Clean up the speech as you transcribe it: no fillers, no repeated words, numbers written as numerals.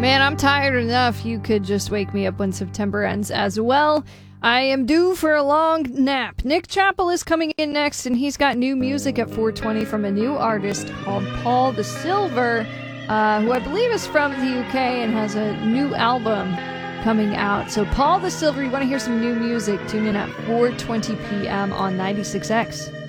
Man, I'm tired enough. You could just wake me up when September ends as well. I am due for a long nap. Nick Chappell is coming in next, and he's got new music at 420 from a new artist called Paul the Silver, who I believe is from the UK and has a new album coming out. So Paul the Silver, you want to hear some new music, tune in at 4:20 p.m. on 96X.